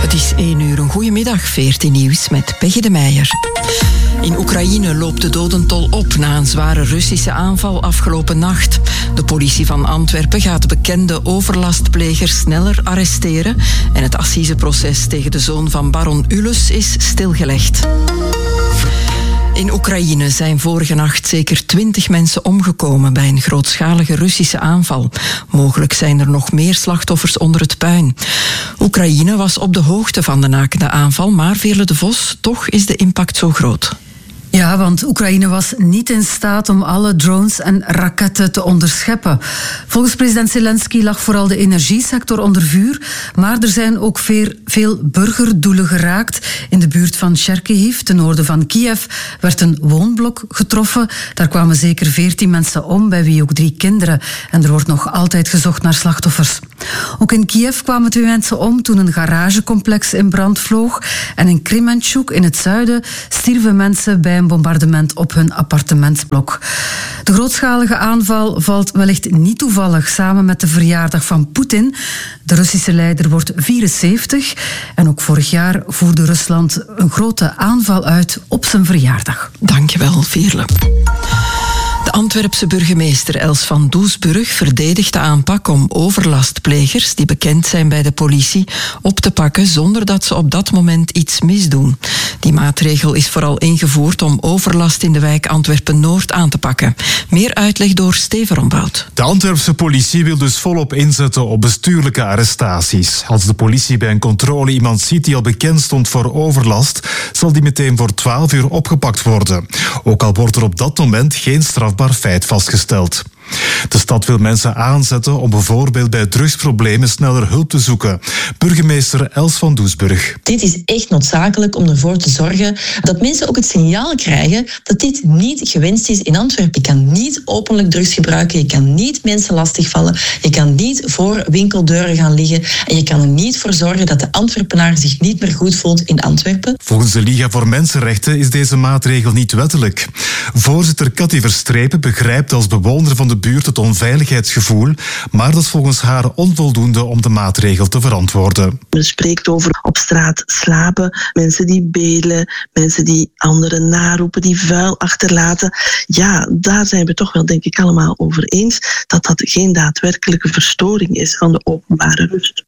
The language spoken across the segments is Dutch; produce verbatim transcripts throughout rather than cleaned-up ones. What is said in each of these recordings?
Het is één uur, een goedemiddag, veertien nieuws met Peggy de Meijer. In Oekraïne loopt de dodentol op na een zware Russische aanval afgelopen nacht. De politie van Antwerpen gaat de bekende overlastplegers sneller arresteren en het assiseproces tegen de zoon van baron Ules is stilgelegd. In Oekraïne zijn vorige nacht zeker twintig mensen omgekomen bij een grootschalige Russische aanval. Mogelijk zijn er nog meer slachtoffers onder het puin. Oekraïne was op de hoogte van de nakende aanval, maar Veerle de Vos, toch is de impact zo groot. Ja, want Oekraïne was niet in staat om alle drones en raketten te onderscheppen. Volgens president Zelensky lag vooral de energiesector onder vuur, maar er zijn ook veel burgerdoelen geraakt. In de buurt van Cherkihiv, ten noorden van Kiev, werd een woonblok getroffen. Daar kwamen zeker veertien mensen om, bij wie ook drie kinderen. En er wordt nog altijd gezocht naar slachtoffers. Ook in Kiev kwamen twee mensen om toen een garagecomplex in brand vloog. En in Kremenchuk, in het zuiden, stierven mensen bij een bombardement op hun appartementsblok. De grootschalige aanval valt wellicht niet toevallig samen met de verjaardag van Poetin. De Russische leider wordt vierenzeventig en ook vorig jaar voerde Rusland een grote aanval uit op zijn verjaardag. Dankjewel, Veerle. De Antwerpse burgemeester Els van Doesburg verdedigt de aanpak om overlastplegers, die bekend zijn bij de politie, op te pakken zonder dat ze op dat moment iets misdoen. Die maatregel is vooral ingevoerd om overlast in de wijk Antwerpen-Noord aan te pakken. Meer uitleg door Steven Rombout. De Antwerpse politie wil dus volop inzetten op bestuurlijke arrestaties. Als de politie bij een controle iemand ziet die al bekend stond voor overlast, zal die meteen voor twaalf uur opgepakt worden. Ook al wordt er op dat moment geen strafbaar feit vastgesteld. De stad wil mensen aanzetten om bijvoorbeeld bij drugsproblemen sneller hulp te zoeken. Burgemeester Els van Doesburg. Dit is echt noodzakelijk om ervoor te zorgen dat mensen ook het signaal krijgen dat dit niet gewenst is in Antwerpen. Je kan niet openlijk drugs gebruiken, je kan niet mensen lastigvallen, je kan niet voor winkeldeuren gaan liggen en je kan er niet voor zorgen dat de Antwerpenaar zich niet meer goed voelt in Antwerpen. Volgens de Liga voor Mensenrechten is deze maatregel niet wettelijk. Voorzitter Cathy Verstrepen begrijpt als bewoner van de buurt het onveiligheidsgevoel, maar dat is volgens haar onvoldoende om de maatregel te verantwoorden. Men spreekt over op straat slapen, mensen die bedelen, mensen die anderen naroepen, die vuil achterlaten. Ja, daar zijn we toch wel denk ik allemaal over eens dat dat geen daadwerkelijke verstoring is van de openbare rust.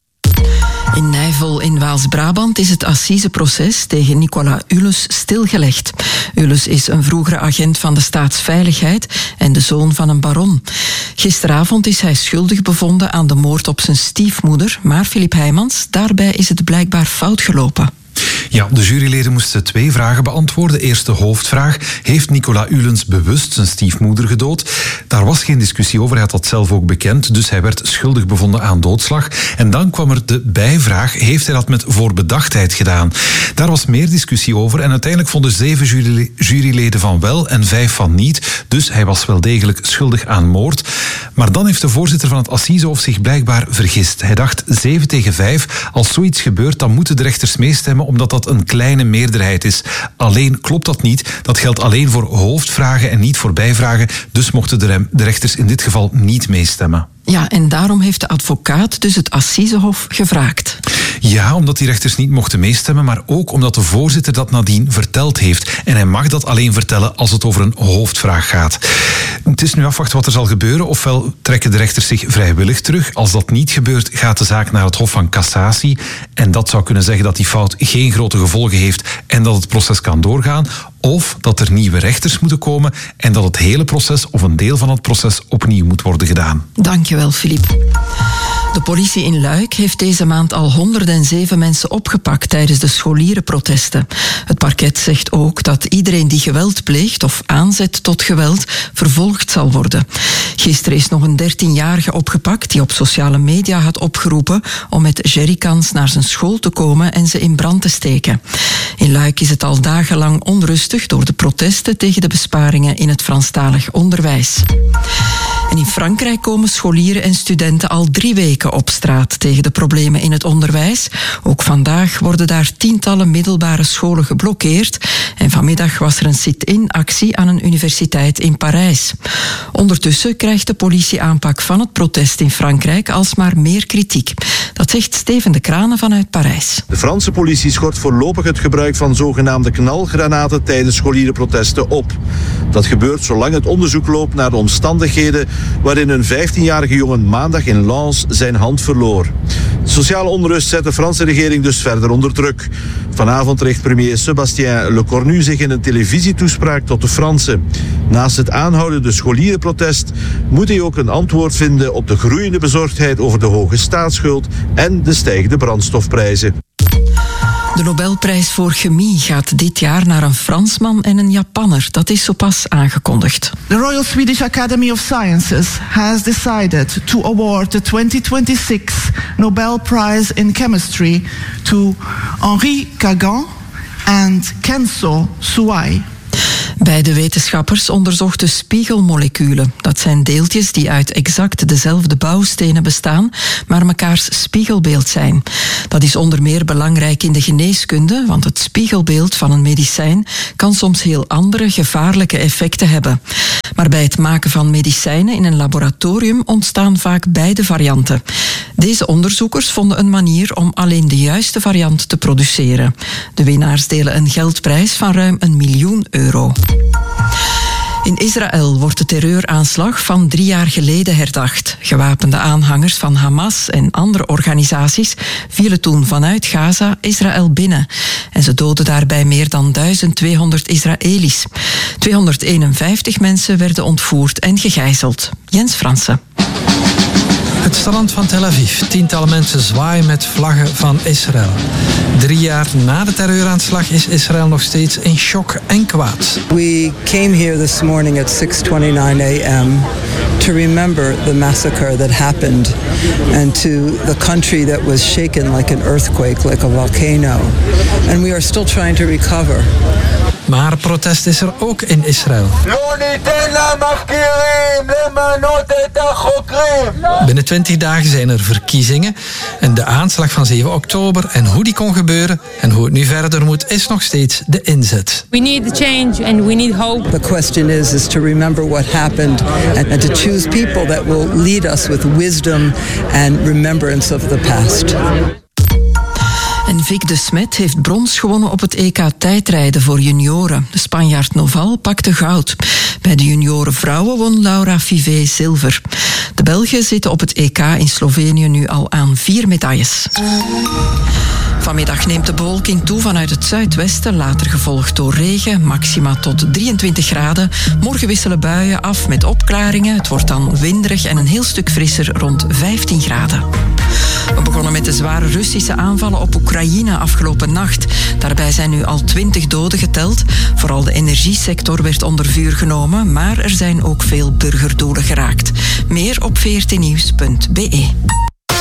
In Nijvel in Waals-Brabant is het assiseproces tegen Nicolas Ules stilgelegd. Ules is een vroegere agent van de staatsveiligheid en de zoon van een baron. Gisteravond is hij schuldig bevonden aan de moord op zijn stiefmoeder, maar Filip Heijmans, daarbij is het blijkbaar fout gelopen. Ja, de juryleden moesten twee vragen beantwoorden. Eerst de hoofdvraag. Heeft Nicolas Ules bewust zijn stiefmoeder gedood? Daar was geen discussie over, hij had dat zelf ook bekend, dus hij werd schuldig bevonden aan doodslag. En dan kwam er de bijvraag. Heeft hij dat met voorbedachtheid gedaan? Daar was meer discussie over en uiteindelijk vonden zeven jury, juryleden van wel en vijf van niet. Dus hij was wel degelijk schuldig aan moord. Maar dan heeft de voorzitter van het Assisehof zich blijkbaar vergist. Hij dacht zeven tegen vijf. Als zoiets gebeurt, dan moeten de rechters meestemmen, omdat dat een kleine meerderheid is. Alleen klopt dat niet. Dat geldt alleen voor hoofdvragen en niet voor bijvragen. Dus mochten de rechters in dit geval niet meestemmen. Ja, en daarom heeft de advocaat dus het Assisehof gevraagd. Ja, omdat die rechters niet mochten meestemmen, maar ook omdat de voorzitter dat nadien verteld heeft. En hij mag dat alleen vertellen als het over een hoofdvraag gaat. Het is nu afwachten wat er zal gebeuren. Ofwel trekken de rechters zich vrijwillig terug. Als dat niet gebeurt, gaat de zaak naar het Hof van Cassatie. En dat zou kunnen zeggen dat die fout geen grote gevolgen heeft en dat het proces kan doorgaan. Of dat er nieuwe rechters moeten komen en dat het hele proces of een deel van het proces opnieuw moet worden gedaan. Dankjewel, Filip. De politie in Luik heeft deze maand al honderdzeven mensen opgepakt tijdens de scholierenprotesten. Het parket zegt ook dat iedereen die geweld pleegt of aanzet tot geweld vervolgd zal worden. Gisteren is nog een dertienjarige opgepakt die op sociale media had opgeroepen om met jerrycans naar zijn school te komen en ze in brand te steken. In Luik is het al dagenlang onrustig door de protesten tegen de besparingen in het Franstalig onderwijs. En in Frankrijk komen scholieren en studenten al drie weken op straat tegen de problemen in het onderwijs. Ook vandaag worden daar tientallen middelbare scholen geblokkeerd. En vanmiddag was er een sit-in-actie aan een universiteit in Parijs. Ondertussen krijgt de politieaanpak van het protest in Frankrijk alsmaar meer kritiek. Dat zegt Steven de Kranen vanuit Parijs. De Franse politie schort voorlopig het gebruik van zogenaamde knalgranaten tijdens scholierenprotesten op. Dat gebeurt zolang het onderzoek loopt naar de omstandigheden waarin een vijftienjarige jongen maandag in Lens zijn hand verloor. De sociale onrust zet de Franse regering dus verder onder druk. Vanavond richt premier Sébastien Lecornu zich in een televisietoespraak tot de Fransen. Naast het aanhoudende scholierenprotest moet hij ook een antwoord vinden op de groeiende bezorgdheid over de hoge staatsschuld en de stijgende brandstofprijzen. De Nobelprijs voor chemie gaat dit jaar naar een Fransman en een Japanner. Dat is zo pas aangekondigd. The Royal Swedish Academy of Sciences has decided to award the twenty twenty-six Nobel Prize in Chemistry to Henri Kagan and Kenzo Suai. Beide wetenschappers onderzochten spiegelmoleculen. Dat zijn deeltjes die uit exact dezelfde bouwstenen bestaan, maar mekaars spiegelbeeld zijn. Dat is onder meer belangrijk in de geneeskunde, want het spiegelbeeld van een medicijn kan soms heel andere gevaarlijke effecten hebben. Maar bij het maken van medicijnen in een laboratorium ontstaan vaak beide varianten. Deze onderzoekers vonden een manier om alleen de juiste variant te produceren. De winnaars delen een geldprijs van ruim een miljoen euro. In Israël wordt de terreuraanslag van drie jaar geleden herdacht. Gewapende aanhangers van Hamas en andere organisaties vielen toen vanuit Gaza Israël binnen. En ze doden daarbij meer dan duizend tweehonderd Israëli's. tweehonderdeenenvijftig mensen werden ontvoerd en gegijzeld. Jens Fransen. Het strand van Tel Aviv. Tientallen mensen zwaaien met vlaggen van Israël. Drie jaar na de terreuraanslag is Israël nog steeds in shock en kwaad. We came here this morning at six twenty-nine a m to remember the massacre that happened and to the country that was shaken like an earthquake, like a volcano. And we are still trying to recover. Maar protest is er ook in Israël. Binnen twintig dagen zijn er verkiezingen en de aanslag van zeven oktober en hoe die kon gebeuren en hoe het nu verder moet is nog steeds de inzet. We need change and we need hope. The question is is to remember what happened and, and to choose people that will lead us with wisdom and remembrance of the past. En Vic de Smet heeft brons gewonnen op het E K tijdrijden voor junioren. De Spanjaard Noval pakte goud. Bij de junioren vrouwen won Laura Fivet zilver. De Belgen zitten op het E K in Slovenië nu al aan vier medailles. Vanmiddag neemt de bewolking toe vanuit het zuidwesten, later gevolgd door regen, maxima tot drieëntwintig graden. Morgen wisselen buien af met opklaringen. Het wordt dan winderig en een heel stuk frisser, rond vijftien graden. We begonnen met de zware Russische aanvallen op Oekraïne afgelopen nacht. Daarbij zijn nu al twintig doden geteld. Vooral de energiesector werd onder vuur genomen, maar er zijn ook veel burgerdoelen geraakt. Meer op veertien nieuws punt b e.